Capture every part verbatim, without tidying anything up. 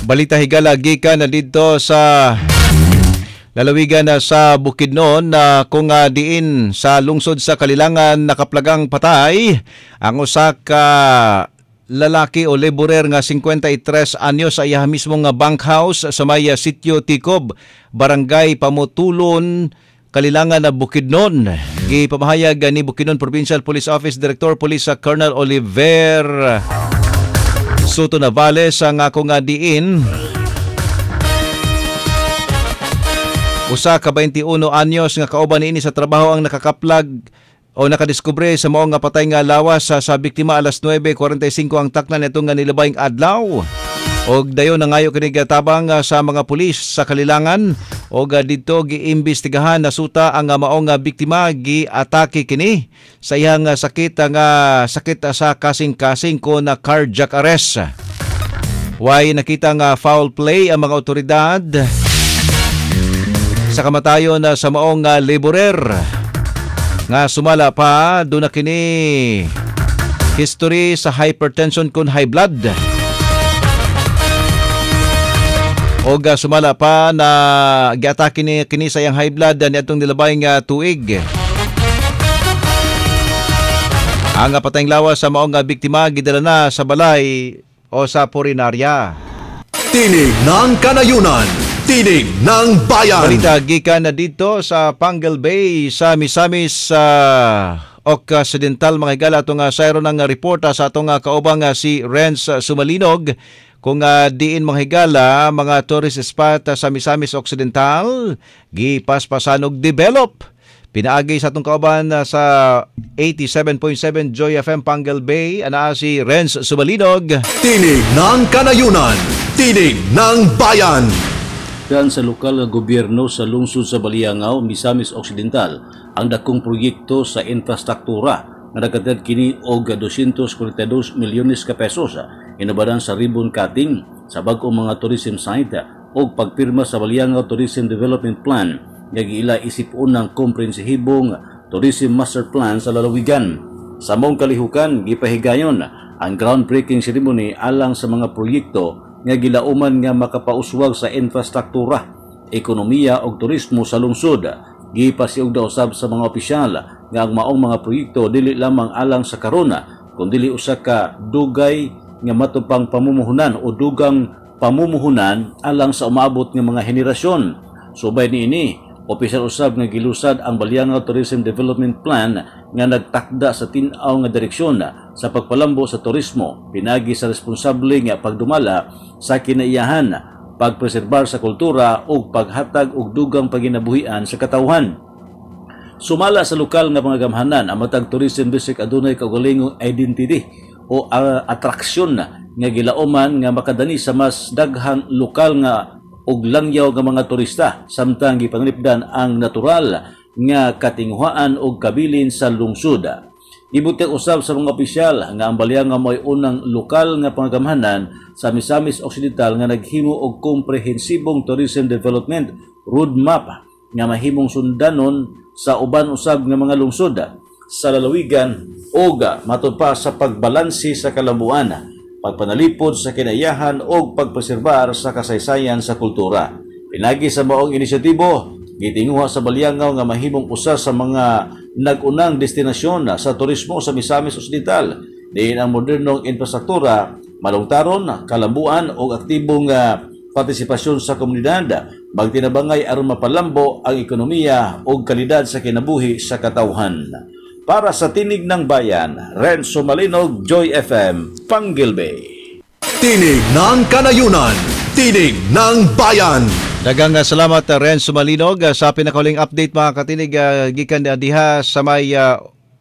Balita higala gikan na dito sa lalawigan na sa Bukidnon na kung uh, diin sa lungsod sa Kalilangan nakaplagang patay ang usa ka lalaki o laborer nga fifty-three anyos sa iya mismong nga bunkhouse sa may uh, sitio Tikob, Barangay Pamutulon, Kalilangan na Bukidnon. Gipamahayag ni Bukidnon Provincial Police Office Director Police uh, Colonel Oliver Soto Navales ang ako nga diin usa ka twenty-one anyos nga kauban niini sa trabaho ang nakakaplag o nakadiskubre sa mao nga patay nga lawas sa, sa biktima alas nine forty-five ang taknan nitong nga nilabayng adlaw. Og dayon nangayo kini gatabang sa mga pulis sa Kalilangan og didto giimbestigahan nasuta ang mao nga biktima giatake kini sa iyang sakit nga sakit sa kasing-kasing ko na cardiac arrest. Way nakita nga foul play ang mga otoridad sa kamatayon sa maong nga laborer nga sumala pa do na kini history sa hypertension kun high blood. O uh, sumala pa na giatake ni kini sa yang high blood ni atong nilabayng uh, tuig. Ang patayng lawas sa maong uh, biktima gidala na sa balay o sa purinarya. Tinig ng Kanayunan, tinig ng bayan. Balita gikan na dito sa Pangal Bay sa Misamis sa uh, Occidental mga higala atong uh, sayro ng uh, reporta sa atong uh, kaubang uh, si Renz uh, Sumalinog. Kung uh, diin mga higala, mga tourist spot uh, sa Misamis Occidental, gipaspasan og develop. Pinaagi sa atong kauban uh, sa eighty-seven point seven Joy F M Pangal Bay, anaa si Renz Sumalinog. Tinig ng Kanayunan, tinig ng bayan. Yan sa lokal nga gobyerno sa lungsod sa Baliangao, Misamis Occidental, ang dakong proyekto sa infrastruktura nga nagkatad kini og two hundred forty-two milyones ka pesos inabadan sa ribbon cutting sa bag-ong mga tourism site o pagpirma sa Baliangao Tourism Development Plan nga giila isip unang komprehensibong tourism master plan sa lalawigan. Sa mong kalihukan gipahigayon ang groundbreaking ceremony alang sa mga proyekto nga gilauman nga makapauswag sa infrastruktura, ekonomiya ug turismo sa lungsod. Gipasiug daw usab sa mga opisyal nga ang maong mga proyekto dili lamang alang sa karona kundi usa ka dugay nga matupang pamumuhunan o dugang pamumuhunan alang sa umabot nga mga henerasyon. Subay niini, opisyal usab nga gilusad ang Baliangao Tourism Development Plan nga nagtakda sa tin-aw nga direksyon sa pagpalambo sa turismo, pinagi sa responsable nga pagdumala sa kinaiyahan, pagpreserbar sa kultura o paghatag og dugang paginabuhian sa katawhan. Sumala sa lokal nga mga gamhanan ang matag tourism district adunay kaugalingong identity o uh, atraksyon nga gilauman nga makadani sa mas daghang lokal nga og langyaw nga mga turista samtang gipanglipdan ang natural nga katinghuan og kabilin sa lungsod. Gibutyag usab sa mga opisyal nga ang Baliangao mo'y unang lokal nga pangamhanan sa Misamis Occidental nga naghimo og komprehensibong tourism development roadmap nga mahimong sundanon sa uban usab nga mga lungsod sa lalawigan o matud pa sa pagbalansi sa kalambuan, pagpanalipod sa kinayahan o pagpreserbar sa kasaysayan sa kultura. Pinagi sa maong inisyatibo, gitinguha sa Baliangao nga mahimong usa sa mga nag-unang destinasyon sa turismo sa Misamis Occidental. Diin ang modernong infrastruktura, malungtaron, kalambuan o aktibong uh, partisipasyon sa komunidad, magtinabangay aron mapalambo ang ekonomiya o kalidad sa kinabuhi sa katawhan. Para sa Tinig ng Bayan, Renzo Malinog, Joy F M, Pangal Bay. Tinig ng Kanayunan, tinig ng bayan. Dagang uh, salamat uh, Renzo Malinog uh, sa pinakahuling update mga katinig uh, gikan uh, diha sa may uh,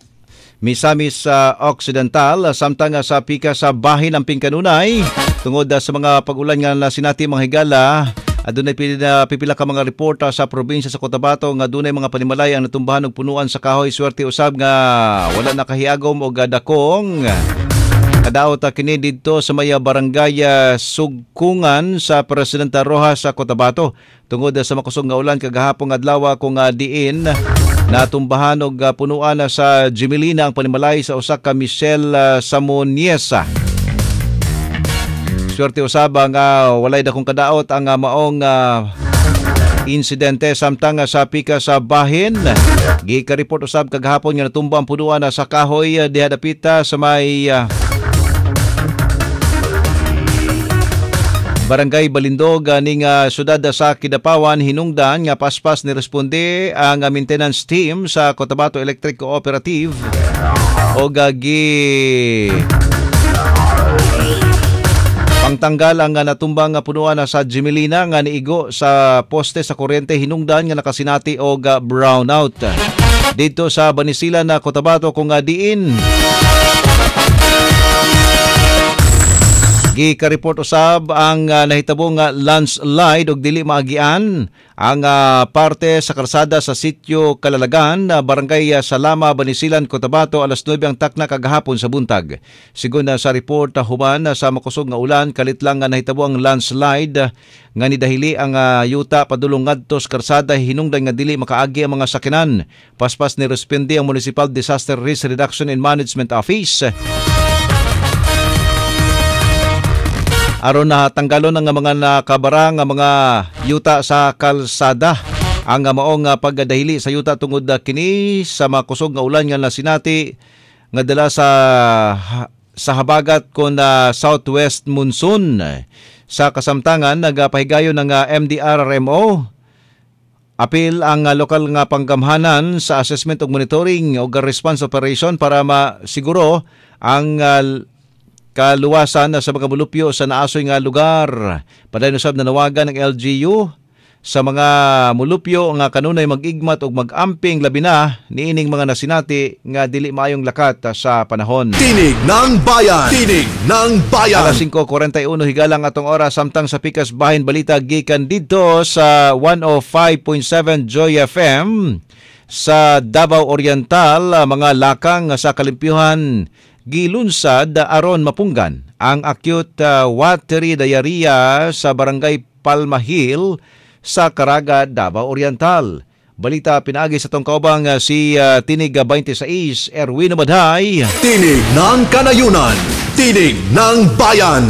Misamis uh, Occidental uh, samtang uh, sa pika sa bahin ng Pingkanunay tungod uh, sa mga pag-ulan nga na sinati mga higala. Adunay uh, pipila ka mga reporta sa probinsya sa Cotabato nga dunay mga panimalay ang natumbahan og punuan sa kahoy, swerte usab nga wala nakahiagom og dakong. Kadaot kini didto sa may barangay Sugkungan sa Presidente Rojas sa Cotabato tungod sa makusog nga ulan kagahapon adlaw kung uh, diin natumbahan og uh, punuan sa Jimilina ang panimalay sa usa ka Michelle uh, Samoniesa. Swerte usab nga walay dakong kadaot ang uh, maong uh, insidente samtang uh, sa pika sa bahin. Gika-report usab kagahapon nga natumba ang punuan uh, sa kahoy uh, diha dapita sa may uh, Barangay Balindog ning uh, syudad sa Kidapawan. Hinungdan nga paspas ni responde ang uh, maintenance team sa Cotabato Electric Cooperative o gagi pangtanggal ang uh, natumbang uh, punuan uh, sa Jimelina nga niigo sa poste sa kuryente. Hinungdan nga nakasinati og uh, brownout dito sa Banisilan na Cotabato kung uh, diin Gika-report usab ang uh, nahitabong uh, landslide og dili maagian ang uh, parte sa karsada sa sitio Kalalagan, uh, Barangay uh, Salama, Banisilan, Cotabato, alas nuwebe ang takna kagahapon sa buntag. Sigon uh, sa report uh, human uh, sa makusog nga ulan, kalit lang uh, nahitabo ang landslide uh, nga nidahili ang uh, yuta padulong ngadto sa karsada. Hinungdan nga dili makaagi ang mga sakinan. Paspas ni responde ang Municipal Disaster Risk Reduction and Management Office aron na tanggalon ang mga nakabarang nga mga yuta sa kalsada. Ang maong pagdahili sa yuta tungod kini sa makusog nga ulan nga nasinati nga dala sa sa habagat kon uh, southwest monsoon. Sa kasamtangan nagapahigayon ng uh, M D R R M O apil ang uh, lokal nga panggamhanan sa assessment ug monitoring ug response operation para masiguro ang uh, kaluwasan sa mga mulupyo sa naasoy nga lugar. Padayon usab na nawagan ng L G U sa mga mulupyo nga kanunay mag-igmat ug mag-amping labi na niining mga nasinati nga dili maayong lakat sa panahon. Tinig ng Bayan! Tinig ng Bayan! Alas singko kuwarenta y uno higalang atong oras samtang sa Pikas Bahin Balita gikan dito sa one oh five point seven Joy F M sa Davao Oriental. Mga lakang sa kalimpyuhan gilunsad aron mapunggan ang acute uh, watery diarrhea sa Barangay Palmahil sa Caraga, Davao Oriental. Balita pinaagi sa tong kaubang uh, si uh, Tinig twenty-six Erwin Madhay. Tinig ng Kanayunan! Tinig ng Bayan!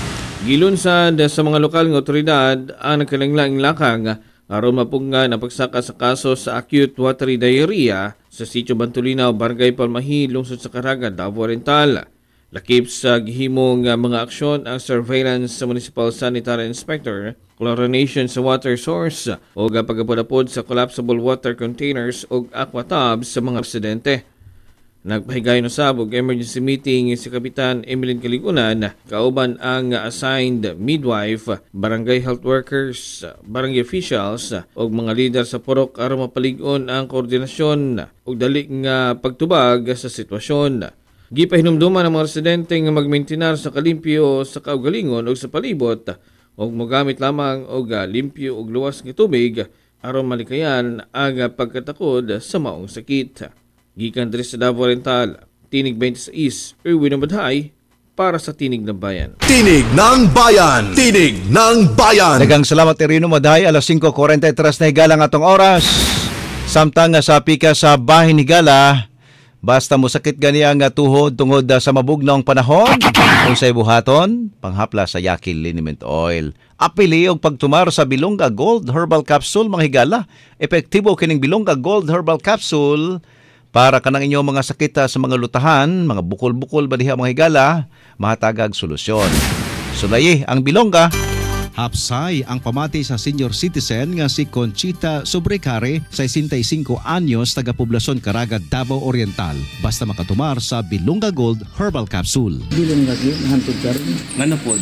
Gilunsad sa mga lokal ng otoridad ang nagkalanglaing lakang aron mapungan ang pagsaka sa kaso sa acute watery diarrhea sa sitio Bantulinaw, Barangay Palmahil, lungsod sa Caraga, Davao Oriental. Lakip sa gihimong mga aksyon ang surveillance sa Municipal Sanitary Inspector, chlorination sa water source o pagapodapod sa collapsible water containers o aquatabs sa mga residente. Nagpahigayon usab og emergency meeting si Kapitan Emilyn Kaligunan kauban ang assigned midwife, barangay health workers, barangay officials ug mga leader sa purok aron mapalig-on ang koordinasyon ug dali nga pagtubag sa sitwasyon. Gipahinumduman ang mga residente nga magmaintenar sa kalimpyo sa kaugalingon ug sa palibot ug mogamit lamang og limpyo ug luwas nga tubig aron malikayan ang pagkatakod sa maong sakit. Gikan diri sa Davao Oriental, Tinig twenty-six, Erwin Madhay para sa Tinig ng Bayan. Tinig ng Bayan! Tinig ng Bayan! Daghang salamat Erwin Madhay. Alas singko kuwarenta y tres na higalang atong oras. Samtang sa pika sa bahin higala, basta mo sakit ganiya nga tuhod tungod sa mabugnong panahon, kung sa ibuhaton, panghapla sa Yakil Liniment Oil. Apili og pagtumar sa Bilongga Gold Herbal Capsule mga higala. Epektibo kining Bilongga Gold Herbal Capsule para kanang inyong mga sakit sa mga lutahan, mga bukol-bukol ba diha mga higala, mahatagag solusyon. Sulayi ang Bilongga. Hapsay ang pamati sa senior citizen nga si Conchita Sobrecare, sesenta y cinco anyos, taga-poblasyon Caraga, Davao Oriental. Basta makatumar sa Bilongga Gold Herbal Capsule. Bilongga gyud hantod karon. Ngano pod?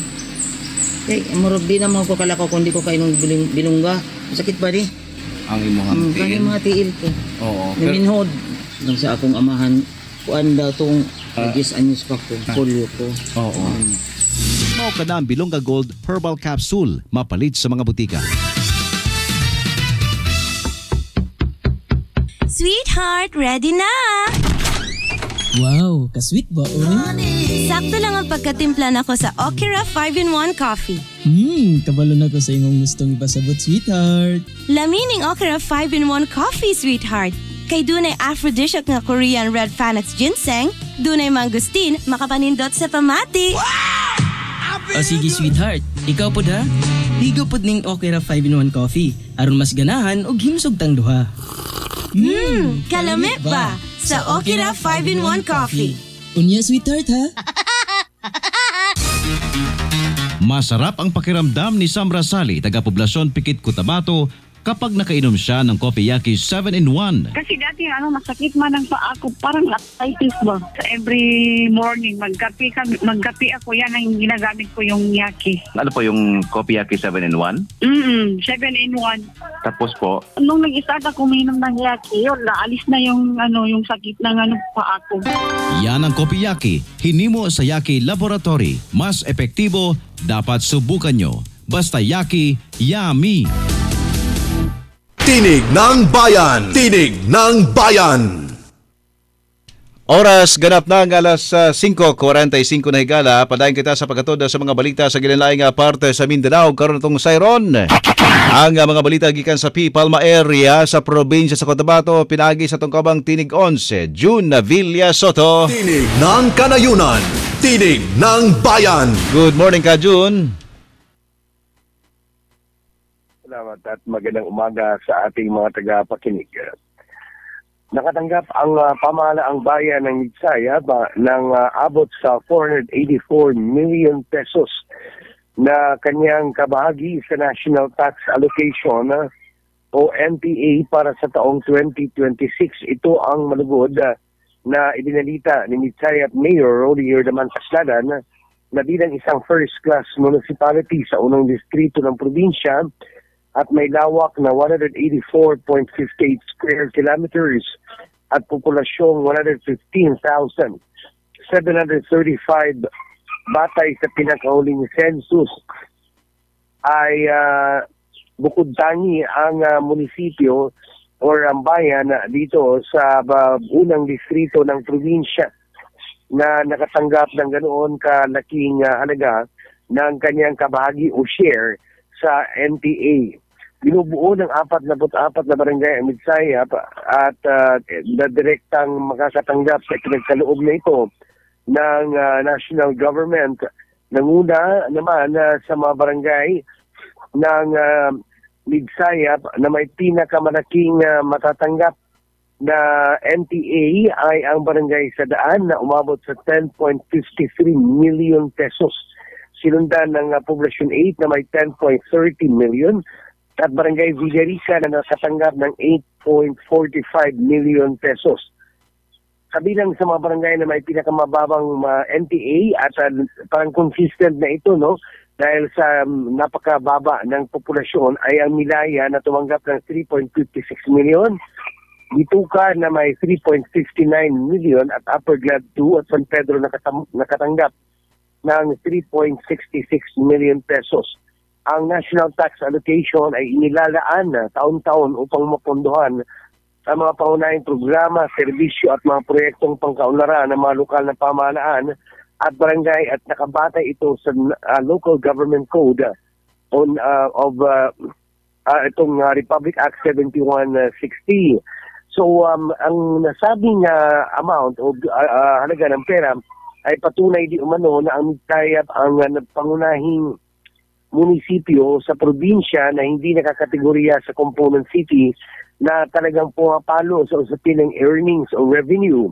Kay murag di na mo ko kalakaw kundi ko kainom biling bilongga. Sakit ba di? Ang imong Mm, hampiin. kani mga tiil ko. Oo. Pero, Naminhod nang sa akong amahan kuan daw tong Ah. uh, anyos pa ko, polio ko. oo. Mao ka na ang Bilongga Gold Herbal Capsule, mapalit sa mga butika. Sweetheart, ready na! Wow, kasweet ba uli? Sakto lang ang pagkatimpla nako sa Okira five in one coffee. Hmm, kabalo na ko sa imong gustong ipasabot, sweetheart. Lamining Okira five in one coffee, sweetheart. Kay dunay aphrodisiac nga Korean red Panax ginseng, dunay mangustin, makapanindot sa pamati. Wow! O sige sweetheart, ikaw pod ha. Higo pod ning Okra five in one coffee aron mas ganahan og himsog tang duha. Hmm, kalamit ba sa Okra five in one Coffee? Unya sweetheart ha. Masarap ang pakiramdam ni Sam Rasali, taga-poblasyon Pikit, Cotabato, kapag nakainom siya ng Kopiyaki seven in one. Kasi dati ano, masakit man ang paa ko, parang arthritis ba. So every morning, magkapi, kami, magkapi ako, yan ang ginagamit ko yung yaki. Ano po yung Kopiyaki seven in one? Mm seven in one. Tapos po? Nung nag-start ako uminom ng yaki, yun, naalis na yung, ano, yung sakit ng ano, paa ko. Yan ang Kopiyaki, hinimo sa Yaki Laboratory. Mas epektibo, dapat subukan nyo. Basta Yaki, yummy! Tinig ng Bayan! Tinig ng Bayan! Oras ganap na ang alas uh, five forty-five na higala. Padayon kita sa pagkatod sa mga balita sa gilinlaing uh, parte sa Mindanao. Karon itong Sayron. Ang uh, mga balita gikan sa P. Palma area sa probinsya sa Cotabato. Pinagi sa tungkabang Tinig eleven. June Villa Soto. Tinig ng Kanayunan! Tinig ng Bayan! Good morning ka, June. Salamat at magandang umaga sa ating mga tagapakinig. Nakatanggap ang uh, pamahalaang bayan ng Midsaya ba, ng uh, abot sa four hundred eighty-four million pesos na kanyang kabahagi sa National Tax Allocation uh, o N T A para sa taong twenty twenty-six. Ito ang malugod uh, na ibinalita ni Midsaya Mayor Rodier Daman Casladan uh, na bilang isang first-class municipality sa unang distrito ng probinsya at may lawak na one hundred eighty-four point five eight square kilometers at populasyong one hundred fifteen thousand seven hundred thirty-five batay sa pinakahuling census ay uh, bukod tangi ang uh, munisipyo or ang bayan uh, dito sa uh, unang distrito ng probinsya na nakatanggap ng ganoon kalaking uh, halaga ng kanyang kabahagi o share sa N T A. Binubuo ng apat na apat na barangay ang Midsaya at uh, na direktang makakatanggap sa pinagkaloob na ito ng uh, national government. Nanguna naman uh, sa mga barangay ng uh, Midsaya na may pinakamalaking uh, matatanggap na N T A ay ang barangay sa Daan na umabot sa ten point five three million pesos. Sinundan ng uh, Poblacion eight na may ten point three zero million at Barangay Villarica na nakatanggap ng eight point four five million pesos. Kabilang sa mga barangay na may pinakamababang uh, N T A at uh, parang consistent na ito, no? Dahil sa um, napakababa ng populasyon ay ang Milaya na tumanggap ng three point five six million, Bituka na may three point five nine million at Upper Glad two at San Pedro nakatam- nakatanggap ng three point six six million pesos. Ang National Tax Allocation ay inilalaan na taon-taon upang mapondohan ang mga pangunahing programa, serbisyo at mga proyektong pangkaunlaran ng mga lokal na pamahalaan at barangay at nakabatay ito sa uh, Local Government Code on uh, of uh, uh, itong uh, Republic Act seventy-one sixty. So um, ang nasabing uh, amount o uh, uh, halaga ng pera ay patunay di umano na ang Midsaya ang uh, pangunahing munisipyo sa probinsya na hindi nakakategorya sa component city na talagang pumapalo sa usapin ng earnings o revenue.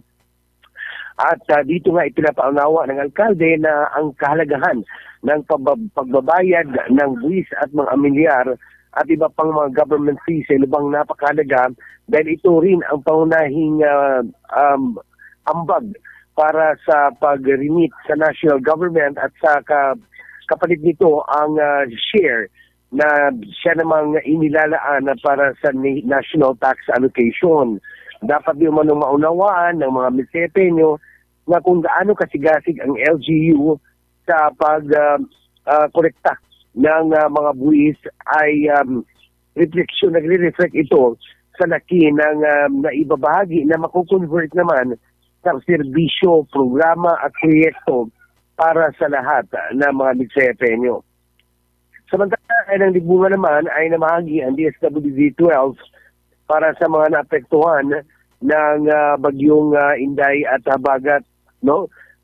At uh, dito nga ipinapaunawa ng alkalde na ang kahalagahan ng pagbabayad ng buwis at mga amilyar at iba pang mga government fees ay lubang napakahalaga dahil ito rin ang pangunahing uh, um, ambag para sa pag-remit sa national government at sa ka kapalit nito ang uh, share na siya namang inilalaan na para sa National Tax Allocation. Dapat din manong maunawaan ng mga Misepeño na kung gaano kasigasig ang L G U sa pag-kolekta uh, uh, ng uh, mga buwis ay um, refleksyon, nagre-reflect ito sa laki ng um, naibabahagi na makukonvert naman sa serbisyo, programa at proyekto para sa lahat ng mga Misepeño. Samantala ay ng libungan naman ay namahagi ang D S W D twelve para sa mga naapektuhan ng uh, bagyong uh, Inday at Habagat, no?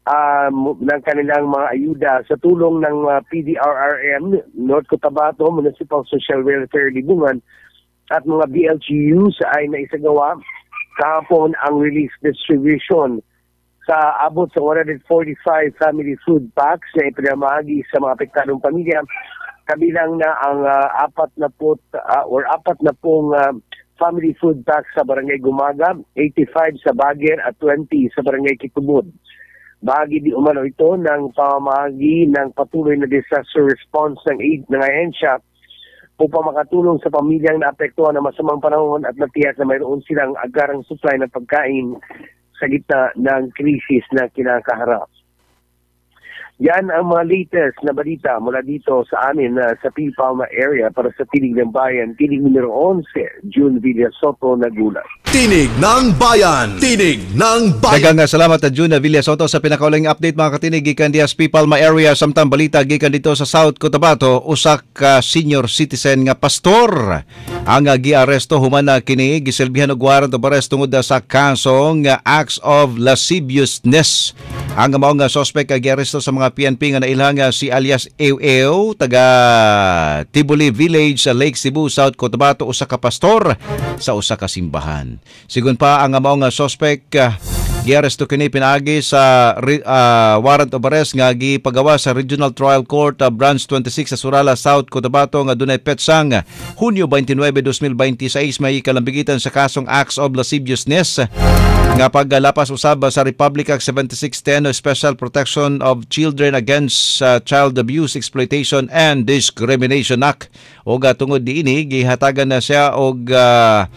uh, ng kanilang mga ayuda sa tulong ng uh, P D R R M, North Cotabato Municipal Social Welfare Libungan at mga B L G Us ay naisagawa kahapon ang relief distribution sa abot sa one hundred forty-five family food packs na ipinamahagi sa mga apektadong pamilya, kabilang na ang uh, apat na put, uh, or apat na pong uh, family food packs sa Barangay Gumaga, eighty-five sa Baguer at twenty sa Barangay Kitubod. Bahagi di umano ito ng pamamahagi ng patuloy na disaster response ng aid ng ahensya upang makatulong sa pamilyang naapektuhan ng masamang panahon at matiyak na mayroon silang agarang supply ng pagkain sa gitna ng krisis na kinakaharap. Yan ang mga latest na balita mula dito sa amin uh, sa P. Palma area para sa Tinig ng Bayan, Tinig numero eleven, June Villa Soto, nagulat. Tinig ng Bayan! Tinig ng Bayan! Daghang salamat at June Villa Soto sa pinakauling update mga katinig gikan diha sa P. Palma area. Samtang balita gikan dito sa South Cotabato, usa ka senior citizen nga pastor ang uh, giaresto human na kini gisilbihan og warrant of arrest tungod sa kasong uh, acts of lasciviousness. Ang mao nga suspect uh, giaresto sa mga P N P nga nailhang uh, si alias Ew Ew taga Tibuli Village sa Lake Cebu, South Cotabato, usa ka pastor sa usa ka simbahan. Sigun pa ang mao nga suspect uh, giaresto kini pinaagi sa uh, warrant of arrest nga gipagawa sa Regional Trial Court uh, Branch twenty-six sa Surala, South Cotabato nga dunay petsang Hunyo twenty-nine, twenty twenty-six may kalambigitan sa kasong acts of lasciviousness nga paggalapas usab sa Republic Act seventy-six ten Special Protection of Children Against uh, Child Abuse, Exploitation and Discrimination Act. O ga tungod diini gihatagan na siya og uh,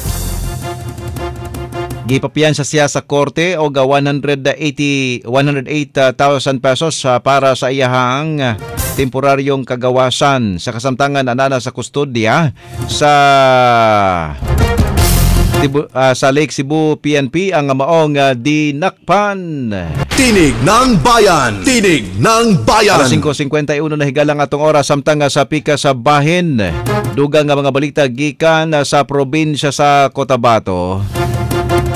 gipapiyansa siya sa korte og one hundred eighty one hundred eight thousand pesos uh, para sa iyahang uh, temporaryong kagawasan sa kasamtangan anana sa kustodya sa Tibu, uh, sa Lake Cebu P N P ang maong uh, dinakpan. Tinig ng Bayan! Tinig ng Bayan! Alas five fifty-one na higalang atong oras samtang uh, sa pika sa bahin. Dugang nga mga balita gikan uh, sa probinsya sa Cotabato.